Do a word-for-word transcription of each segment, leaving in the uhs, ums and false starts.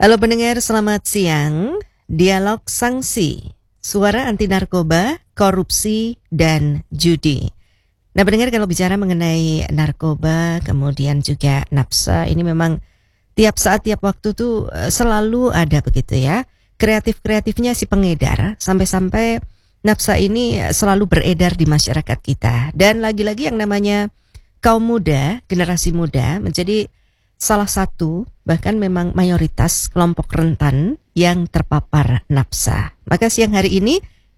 Halo pendengar, selamat siang. Dialog sanksi, suara anti narkoba, korupsi, dan judi. Nah pendengar, kalau bicara mengenai narkoba, kemudian juga nafsa, ini memang tiap saat, tiap waktu tuh selalu ada begitu ya. Kreatif-kreatifnya si pengedar, sampai-sampai nafsa ini selalu beredar di masyarakat kita. Dan lagi-lagi yang namanya kaum muda, generasi muda menjadi salah satu, bahkan memang mayoritas kelompok rentan yang terpapar nafsa. Maka siang hari ini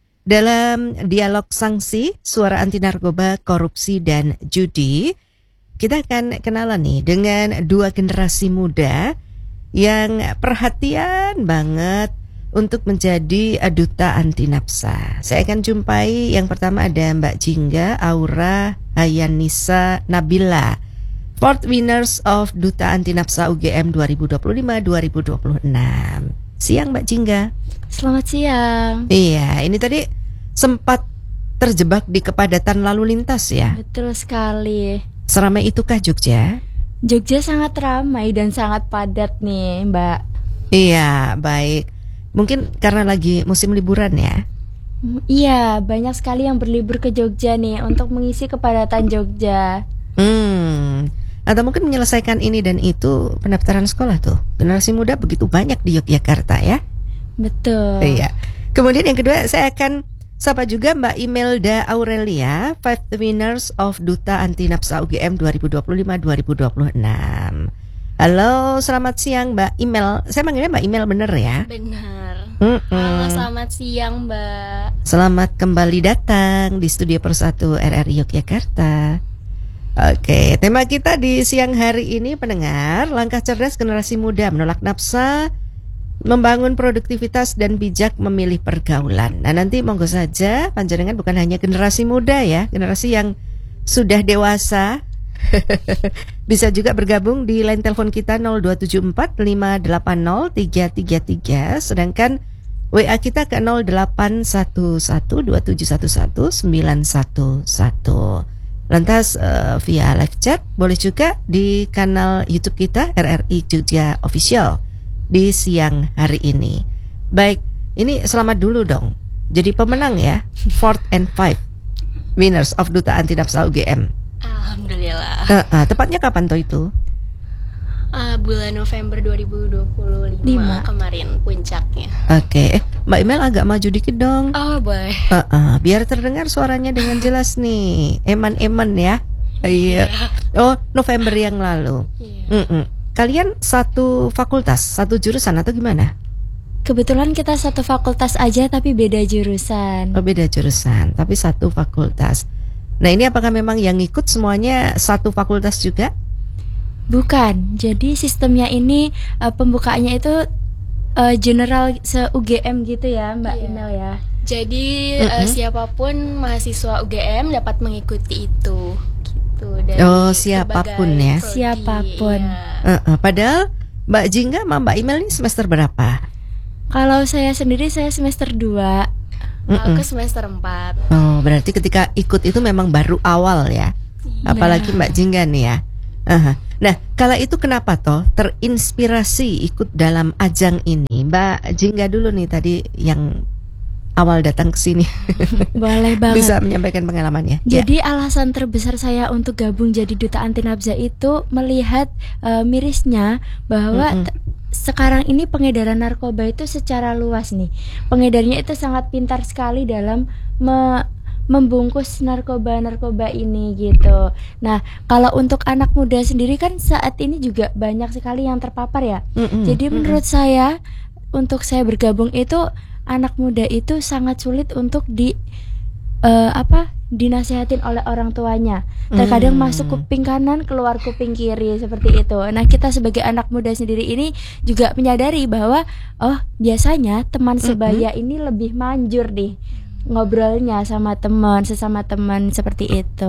dalam dialog sanksi, suara anti narkoba, korupsi, dan judi, kita akan kenalan nih dengan dua generasi muda yang perhatian banget untuk menjadi duta anti nafsa. Saya akan jumpai yang pertama ada Mbak Jingga Aura Hayanisa Nabila, Fourth Winners of Duta Anti Nafsa U G M dua ribu dua puluh lima dua ribu dua puluh enam. Siang Mbak Jingga. Selamat siang. Iya, ini tadi sempat terjebak di kepadatan lalu lintas ya? Betul sekali. Seramai itukah Jogja? Jogja sangat ramai dan sangat padat nih Mbak. Iya, baik. Mungkin karena lagi musim liburan ya? Iya, banyak sekali yang berlibur ke Jogja nih untuk mengisi kepadatan Jogja. Hmm, atau mungkin menyelesaikan ini dan itu pendaftaran sekolah tuh. Generasi muda begitu banyak di Yogyakarta ya? Betul. Iya. Kemudian yang kedua saya akan sapa juga Mbak Imelda Aurelia, Five Winners of Duta Anti Nafsa U G M dua ribu dua puluh lima dua ribu dua puluh enam. Halo, selamat siang Mbak Imel. Saya manggilnya Mbak Imel bener ya? Benar. Mm-mm. Halo, selamat siang Mbak. Selamat kembali datang di Studio Persatu R R I Yogyakarta. Oke, tema kita di siang hari ini pendengar, langkah cerdas generasi muda menolak nafsa, membangun produktivitas dan bijak memilih pergaulan. Nah nanti monggo saja panjenengan bukan hanya generasi muda ya, generasi yang sudah dewasa bisa juga bergabung di line telepon kita nol dua tujuh empat lima delapan nol tiga tiga tiga, sedangkan W A kita ke nol delapan satu satu dua tujuh satu satu sembilan satu satu. Lantas uh, via live chat boleh juga di kanal YouTube kita R R I Jogja Official di siang hari ini. Baik, ini selamat dulu dong. Jadi pemenang ya, Fourth and Five Winners of Duta Anti Nafsa U G M. Alhamdulillah. Uh, uh, tepatnya kapan toh itu? Uh, bulan November dua ribu dua puluh lima Lima. Kemarin puncaknya. Oke, okay. eh, Mbak Imel agak maju dikit dong. Oh boleh. Uh, uh, biar terdengar suaranya dengan jelas nih. Eman-eman ya. Iya. Oh, November yang lalu. Iya. Kalian satu fakultas, satu jurusan atau gimana? Kebetulan kita satu fakultas aja tapi beda jurusan. Oh, beda jurusan, tapi satu fakultas. Nah, ini apakah memang yang ikut semuanya satu fakultas juga? Bukan. Jadi sistemnya ini uh, pembukaannya itu uh, general se-U G M gitu ya Mbak Iya. Imel ya. Jadi Mm-mm. uh, siapapun mahasiswa U G M dapat mengikuti itu gitu dari Oh, siapapun berbagai ya. prodi, Siapapun. iya. Uh, uh, padahal Mbak Jingga sama Mbak Imel ini semester berapa? Kalau saya sendiri saya semester dua. Aku semester empat. Oh, berarti ketika ikut itu memang baru awal ya. Apalagi Mbak Jingga nih ya. Aha. Nah, kala itu kenapa toh terinspirasi ikut dalam ajang ini? Mbak Jingga dulu nih tadi yang awal datang ke sini. Boleh banget. Bisa menyampaikan pengalamannya. Jadi alasan terbesar saya untuk gabung jadi duta anti nafsa itu melihat uh, mirisnya bahwa Mm-mm. t- sekarang ini pengedaran narkoba itu secara luas nih. Pengedarnya itu sangat pintar sekali dalam me- membungkus narkoba-narkoba ini gitu. Nah, kalau untuk anak muda sendiri kan saat ini juga banyak sekali yang terpapar ya. Mm-mm. Jadi Mm-mm. menurut saya untuk saya bergabung itu anak muda itu sangat sulit untuk di eh, apa dinasehatin oleh orang tuanya. Terkadang Hmm. masuk kuping kanan keluar kuping kiri seperti itu. Nah kita sebagai anak muda sendiri ini juga menyadari bahwa oh biasanya teman sebaya ini lebih manjur nih ngobrolnya sama teman sesama teman seperti itu.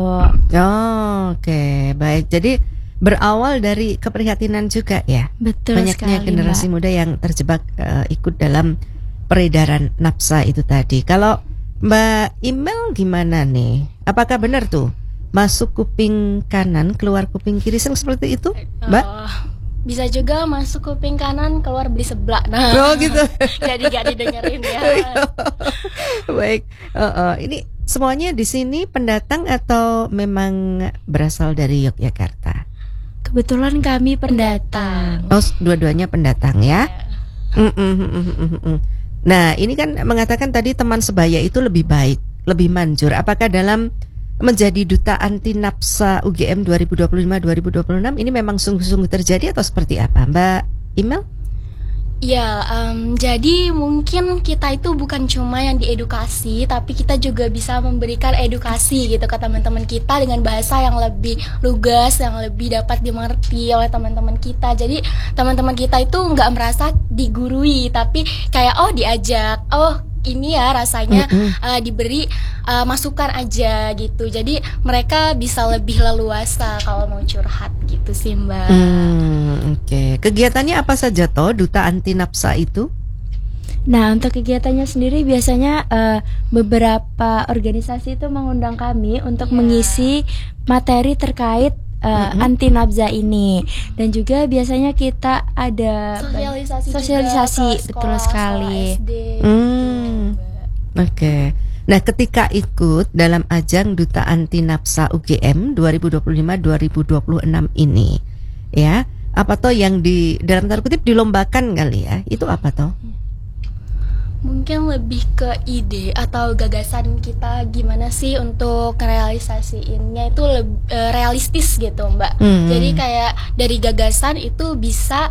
Oh, Oke, baik. Jadi berawal dari keprihatinan juga ya. Betul Banyaknya sekali, generasi Mbak. muda yang terjebak uh, ikut dalam peredaran nafsa itu tadi. Kalau Mbak Imel gimana nih? Apakah benar tuh masuk kuping kanan keluar kuping kiri seperti itu, Mbak? Oh, Bisa juga masuk kuping kanan, keluar beli seblak. Nah, Oh gitu. jadi gak didengerin ya. Baik. Uh, uh, ini semuanya di sini pendatang atau memang berasal dari Yogyakarta? Kebetulan kami pendatang. Oh, dua-duanya pendatang ya. Mm, mm, mm, mm, mm, mm. Nah, ini kan mengatakan tadi teman sebaya itu lebih baik, lebih manjur. Apakah dalam menjadi duta anti nafsa U G M dua ribu dua puluh lima dua ribu dua puluh enam ini memang sungguh-sungguh terjadi atau seperti apa, Mbak Imel? Ya, em, jadi mungkin kita itu bukan cuma yang diedukasi, tapi kita juga bisa memberikan edukasi gitu ke teman-teman kita dengan bahasa yang lebih lugas, yang lebih dapat dimengerti oleh teman-teman kita. Jadi teman-teman kita itu nggak merasa digurui, tapi kayak oh diajak, oh ini ya rasanya Mm-mm. uh, diberi uh, masukan aja gitu. Jadi mereka bisa lebih leluasa kalau mau curhat gitu sih Mbak. Hmm, Oke. Kegiatannya apa saja toh duta anti nafsa itu? Nah, untuk kegiatannya sendiri biasanya eh, beberapa organisasi itu mengundang kami untuk Iya. mengisi materi terkait eh, Mm-mm. anti nafsa ini, dan juga biasanya kita ada Sosialisasi, sosialisasi, juga ke betul sekolah, sekali. sekolah S D Hmm. gitu, Mbak. Oke. Nah, ketika ikut dalam ajang duta anti nafsa U G M dua ribu dua puluh lima dua ribu dua puluh enam ini, ya, apa toh yang di dalam tanda kutip dilombakan kali ya? Itu apa toh? Mungkin lebih ke ide atau gagasan kita gimana sih untuk realisasiinnya itu leb- eh, realistis gitu Mbak. Hmm. Jadi kayak dari gagasan itu bisa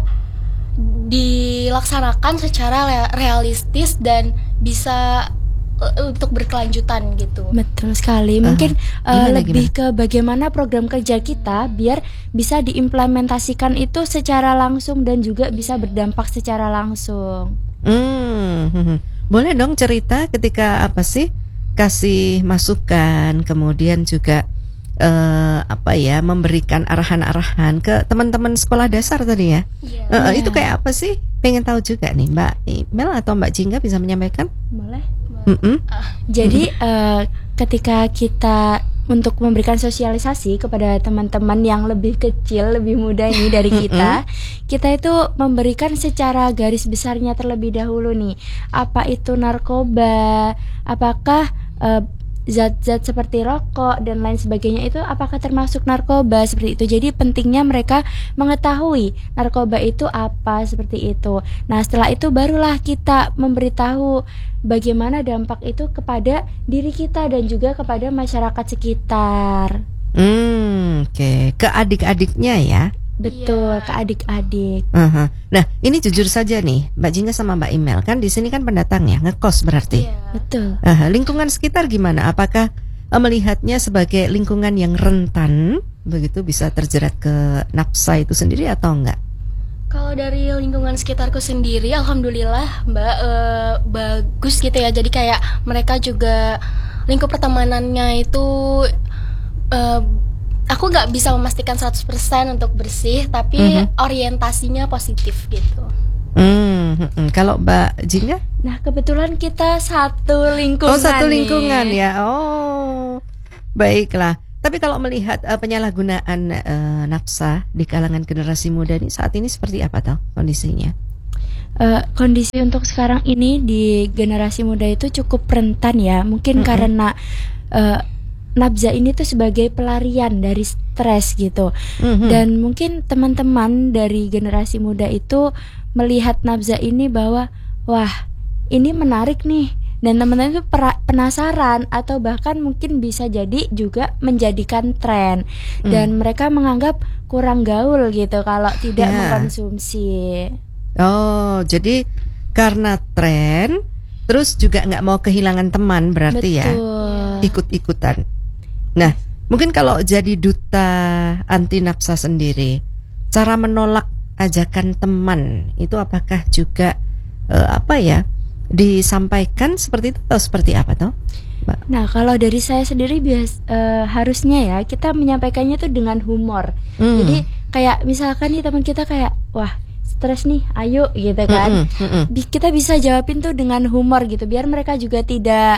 dilaksanakan secara re- realistis dan bisa eh, untuk berkelanjutan gitu. Betul sekali. Mungkin eh, Gimana, lebih ke bagaimana program kerja kita biar bisa diimplementasikan itu secara langsung dan juga bisa berdampak secara langsung. Hmm, hmm, hmm. Boleh dong cerita ketika apa sih kasih masukan, kemudian juga eh, apa ya memberikan arahan-arahan ke teman-teman sekolah dasar tadi ya? Iya. Eh, eh, Iya. Itu kayak apa sih? Pengen tahu juga nih Mbak Imel atau Mbak Jingga bisa menyampaikan? Boleh. Mm-mm. Jadi eh, ketika kita untuk memberikan sosialisasi kepada teman-teman yang lebih kecil, lebih muda ini dari kita, kita itu memberikan secara garis besarnya terlebih dahulu nih, apa itu narkoba, apakah eh, zat-zat seperti rokok dan lain sebagainya itu apakah termasuk narkoba, seperti itu. Jadi pentingnya mereka mengetahui narkoba itu apa, seperti itu. Nah, setelah itu barulah kita memberitahu bagaimana dampak itu kepada diri kita dan juga kepada masyarakat sekitar. Hmm, oke. Ke adik-adiknya ya. Betul, Iya. ke adik-adik. Aha. Nah, ini jujur saja nih, Mbak Jingga sama Mbak Imel kan di sini kan pendatang ya, ngekos berarti. Iya. Betul. Aha, lingkungan sekitar gimana? Apakah eh, melihatnya sebagai lingkungan yang rentan, begitu bisa terjerat ke nafsa itu sendiri atau enggak? Kalau dari lingkungan sekitarku sendiri, alhamdulillah Mbak eh, bagus gitu ya. Jadi kayak mereka juga lingkup pertemanannya itu eh, aku nggak bisa memastikan seratus persen untuk bersih, tapi Mhm. orientasinya positif gitu. Hmm, hmm, hmm. Kalau Mbak Jingga? Nah, kebetulan kita satu lingkungan. Oh, satu nih. lingkungan ya. Oh, baiklah. Tapi kalau melihat eh, penyalahgunaan eh, nafsa di kalangan generasi muda ini saat ini seperti apa toh kondisinya? Eh, kondisi untuk sekarang ini di generasi muda itu cukup rentan ya. Mungkin Mm-mm. karena eh, nafsa ini tuh sebagai pelarian dari stres gitu. Mhm. Dan mungkin teman-teman dari generasi muda itu melihat nafsa ini bahwa wah, ini menarik nih. Dan teman-teman itu pera- penasaran atau bahkan mungkin bisa jadi juga menjadikan tren. Hmm. Dan mereka menganggap kurang gaul gitu kalau tidak Ya. mengkonsumsi. Oh, jadi karena tren, terus juga nggak mau kehilangan teman berarti ya, Betul. ikut-ikutan. Nah, mungkin kalau jadi duta anti nafsa sendiri, cara menolak ajakan teman itu apakah juga eh, apa ya disampaikan seperti itu atau seperti apa toh, Mbak? Nah, kalau dari saya sendiri bias eh, harusnya ya kita menyampaikannya tuh dengan humor. Hmm. Jadi kayak misalkan nih teman kita kayak wah stres nih, ayo gitu kan. Mm-mm, mm-mm. Bi- Kita bisa jawabin tuh dengan humor gitu, biar mereka juga tidak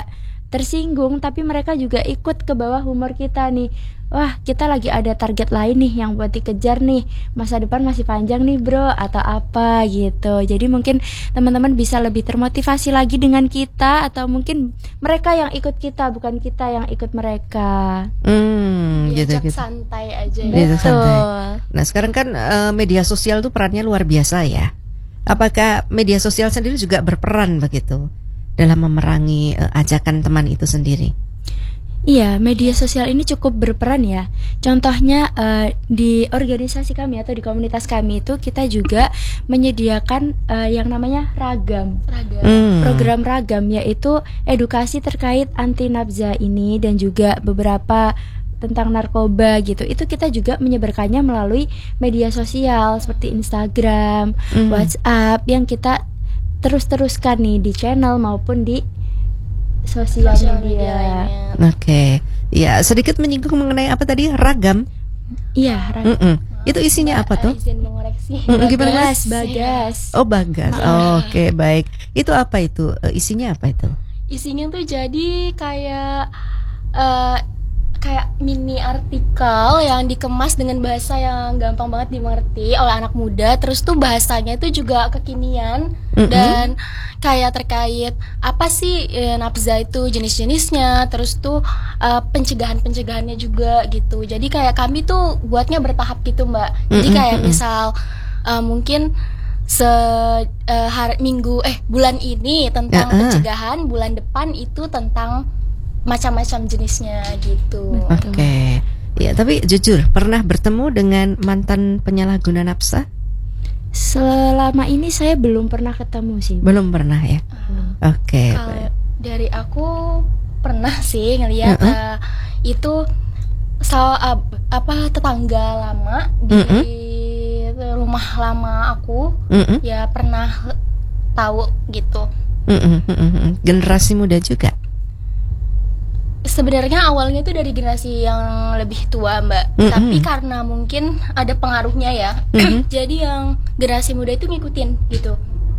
tersinggung, tapi mereka juga ikut ke bawah humor kita nih. Wah, kita lagi ada target lain nih yang buat dikejar nih, masa depan masih panjang nih bro, atau apa gitu. Jadi mungkin teman-teman bisa lebih termotivasi lagi dengan kita, atau mungkin mereka yang ikut kita, bukan kita yang ikut mereka. Hmm, gitu Diajak gitu. santai aja ya. Gitu, santai. Betul. Nah sekarang kan eh, media sosial tuh perannya luar biasa ya. Apakah media sosial sendiri juga berperan begitu dalam memerangi eh, ajakan teman itu sendiri? Iya, media sosial ini cukup berperan ya. Contohnya eh, di organisasi kami atau di komunitas kami itu kita juga menyediakan eh, yang namanya ragam. Ragam. Hmm. Program ragam, yaitu edukasi terkait anti nafza ini dan juga beberapa tentang narkoba gitu. Itu kita juga menyebarkannya melalui media sosial seperti Instagram, Hmm. WhatsApp yang kita terus-teruskan nih di channel maupun di sosial Sosial media media. lainnya. Oke, ya sedikit menyinggung mengenai apa tadi ragam. Iya, ragam. Mm-mm. Itu isinya apa tuh? Eh, izin mengoreksi. Mm, gimana, Mas? Bagas, bagas. Oh bagas. Oh, Oke baik. Itu apa itu? Eh, Isinya apa itu? Isinya tuh jadi kayak eh, kayak mini artikel yang dikemas dengan bahasa yang gampang banget dimengerti oleh anak muda. Terus tuh bahasanya itu juga kekinian. Mm-mm. Dan kayak terkait apa sih eh, nafza itu, jenis-jenisnya, terus tuh eh, pencegahan-pencegahannya juga gitu. Jadi kayak kami tuh buatnya bertahap gitu Mbak. Jadi Mm-mm, kayak mm-mm. misal eh, mungkin se eh, hari minggu eh bulan ini tentang Ya, ah. pencegahan, bulan depan itu tentang macam-macam jenisnya gitu. Oke. Ya tapi jujur pernah bertemu dengan mantan penyalahguna nafsa? Selama ini saya belum pernah ketemu sih. Belum pernah ya. Oke. Kalau baik. dari aku pernah sih ngelihat Mm-mm. eh, itu so, ab- apa tetangga lama di rumah lama aku Mm-mm. ya pernah tahu gitu. Mm-mm, mm-mm. Generasi muda juga. Sebenarnya awalnya itu dari generasi yang lebih tua Mbak, Mm-mm. tapi karena mungkin ada pengaruhnya ya, Mhm. jadi yang generasi muda itu ngikutin gitu.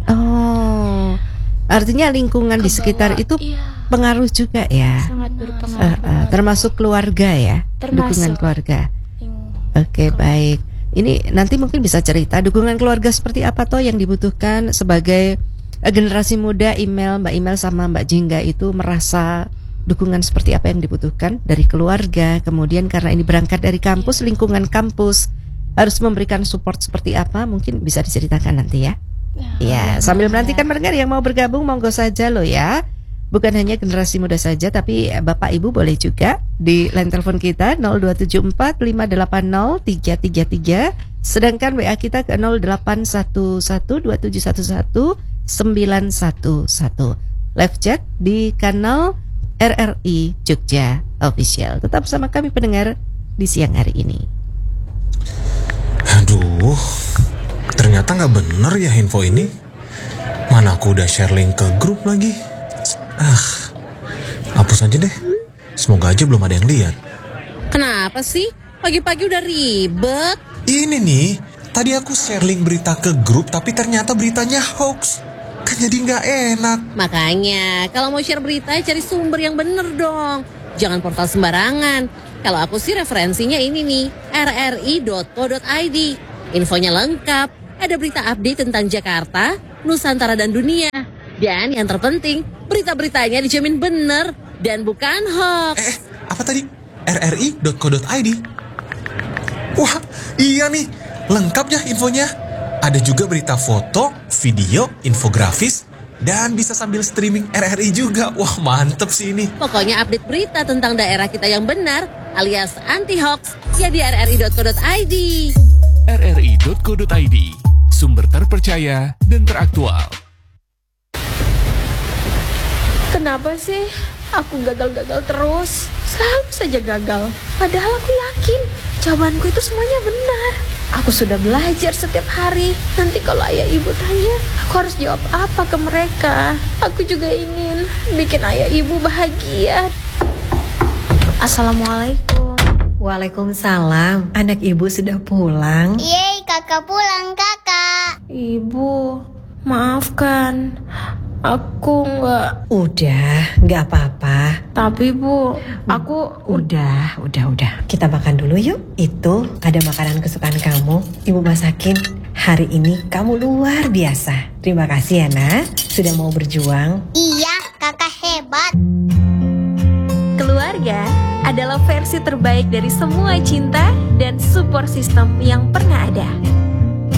Oh, artinya lingkungan di Kebawa, sekitar itu iya. pengaruh juga ya. Sangat Eh, berpengaruh. eh, termasuk keluarga ya, Termasuk. dukungan keluarga. Yang- Oke baik. Ini nanti mungkin bisa cerita dukungan keluarga seperti apa toh yang dibutuhkan sebagai eh, generasi muda. Email Mbak Email sama Mbak Jingga itu merasa dukungan seperti apa yang dibutuhkan dari keluarga. Kemudian karena ini berangkat dari kampus, lingkungan kampus harus memberikan support seperti apa, mungkin bisa diceritakan nanti ya. Ya, sambil menantikan pendengar yang mau bergabung monggo saja loh ya. Bukan hanya generasi muda saja, tapi Bapak Ibu boleh juga di line telepon kita nol dua tujuh empat lima delapan nol tiga tiga tiga. Sedangkan W A kita ke nol delapan satu satu dua tujuh satu satu sembilan satu satu. Live chat di kanal R R I Jogja Official. Tetap bersama kami pendengar di siang hari ini. Aduh, ternyata nggak bener ya info ini. Mana aku udah share link ke grup lagi. Ah, hapus aja deh. Semoga aja belum ada yang lihat. Kenapa sih? Pagi-pagi udah ribet. Ini nih, tadi aku share link berita ke grup tapi ternyata beritanya hoax. Kan jadi nggak enak. Makanya, kalau mau share berita, cari sumber yang bener dong. Jangan portal sembarangan. Kalau aku sih referensinya ini nih, r r i dot co dot i d. Infonya lengkap. Ada berita update tentang Jakarta, Nusantara, dan dunia. Dan yang terpenting, berita-beritanya dijamin bener dan bukan hoax. Eh, apa tadi? r r i dot co dot i d. Wah, iya nih. Lengkap ya infonya. Ada juga berita foto, video, infografis, dan bisa sambil streaming R R I juga. Wah, mantep sih ini. Pokoknya update berita tentang daerah kita yang benar, alias anti-hoax, ya di r r i dot co dot i d. r r i dot co dot i d, sumber terpercaya dan teraktual. Kenapa sih aku gagal-gagal terus? Selalu saja gagal. Padahal aku yakin jawabanku itu semuanya benar. Aku sudah belajar setiap hari. Nanti kalau ayah ibu tanya, aku harus jawab apa ke mereka? Aku juga ingin bikin ayah ibu bahagia. Assalamualaikum. Waalaikumsalam. Anak ibu sudah pulang. Yeay, kakak pulang, kakak. Ibu, maafkan. Aku nggak. Udah, nggak apa-apa. Tapi Bu, aku Udah, udah, udah. Kita makan dulu yuk. Itu ada makanan kesukaan kamu. Ibu masakin. Hari ini kamu luar biasa. Terima kasih ya, Nak. Sudah mau berjuang. Iya, kakak hebat. keluarga adalah versi terbaik dari semua cinta dan support system yang pernah ada.